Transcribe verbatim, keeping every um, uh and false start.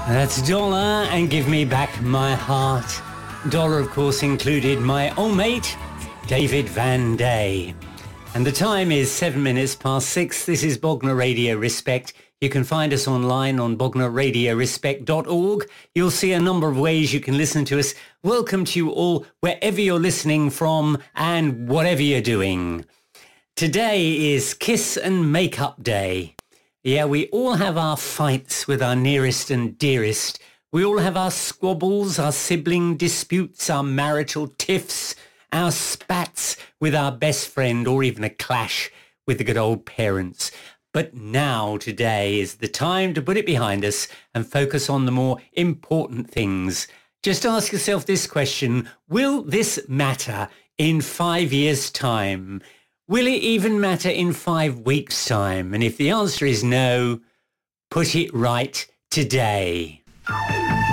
That's Dollar and Give Me Back My Heart. Dollar, of course, included my old mate, David Van Day. And the time is seven minutes past six. This is Bognor Radio Respect. You can find us online on bognor radio respect dot org. You'll see a number of ways you can listen to us. Welcome to you all, wherever you're listening from and whatever you're doing. Today is Kiss and Makeup Day. Yeah, we all have our fights with our nearest and dearest. We all have our squabbles, our sibling disputes, our marital tiffs, our spats with our best friend, or even a clash with the good old parents. But now, today, is the time to put it behind us and focus on the more important things. Just ask yourself this question: will this matter in five years' time? Will it even matter in five weeks' time? And if the answer is no, put it right today.